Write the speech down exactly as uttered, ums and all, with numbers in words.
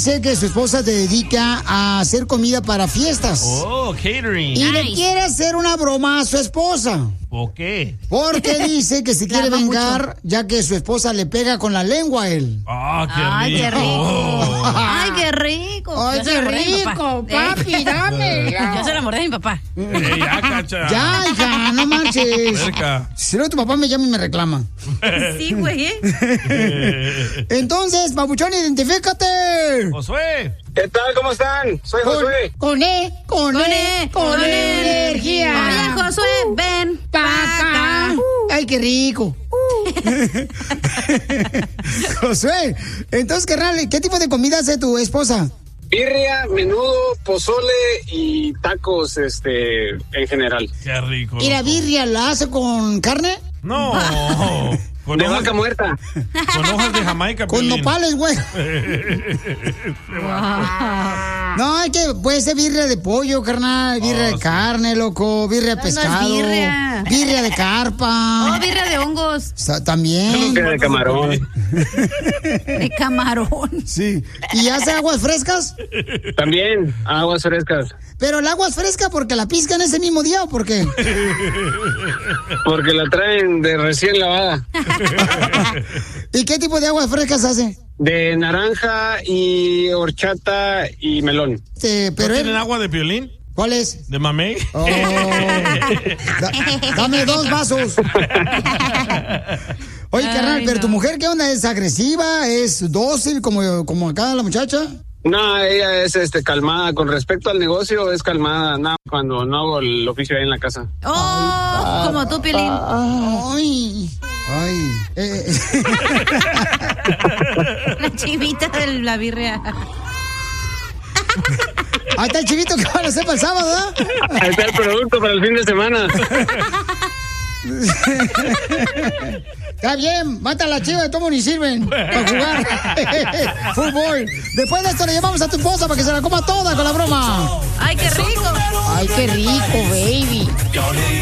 dice que su esposa se dedica a hacer comida para fiestas. Oh, catering. Y Nice. le quiere hacer una broma a su esposa. ¿Por qué? Porque dice que se quiere ama vengar, mucho. ya que su esposa le pega con la lengua a él. Ah, qué Ay, qué rico. rico. Ay, qué rico. Ay, Yo se qué la mordí a mi papá. rico, papi, Eh. dame. Yo se la mordí a mi papá. Eh, ya, cacha. Ya, hija, no manches. Cerca. Si no, tu papá me llama y me reclama. Sí, güey, ¿eh? Entonces, papuchón, identifícate. Josué. ¿Qué tal? ¿Cómo están? Soy Con, Josué. con E, con, Con E, E, con, con E, E. energía. Oye, Josué, ven Pa' pa' acá. acá. Ay, qué rico. Josué, entonces, carnal, ¿qué tipo de comida hace tu esposa? Birria, menudo, pozole y tacos, este, en general. Qué rico. ¿Y la loco. birria la hace con carne? No. Con De hojas, vaca muerta. con hojas de Jamaica. Con Piolín. nopales, güey. No, es que puede ser birria de pollo, carnal, birria Oh, de sí. carne, loco, birria de No, no es pescado, birria. birria de carpa. Oh, birria de hongos. Sa- También. De camarón. De camarón. Sí. ¿Y hace aguas frescas? También, aguas frescas. Pero el agua es fresca porque la piscan ese mismo día o por qué? Porque la traen de recién lavada. ¿Y qué tipo de aguas frescas hace? De naranja y horchata y melón. Este, ¿No pero él- tienen agua de Piolín? ¿Cuál es? ¿De mamey? Oh. Da- dame dos vasos. Oye, Ay, carnal, pero no. tu mujer, ¿qué onda? ¿Es agresiva? ¿Es dócil como, como acá la muchacha? No, ella es este calmada. Con respecto al negocio, es calmada. Nada, cuando no hago el oficio ahí en la casa. Oh, como tú, Piolín. Ay. Ay. Eh, La chivita de la birria. ahí está el chivito que van a hacer para el sábado, ¿verdad? Ahí está el producto para el fin de semana. Está bien, mata a la chiva, tomo ni sirven para jugar fútbol. Después de esto le llevamos a tu esposa para que se la coma toda con la broma. Ay, qué rico. Ay, qué rico, baby.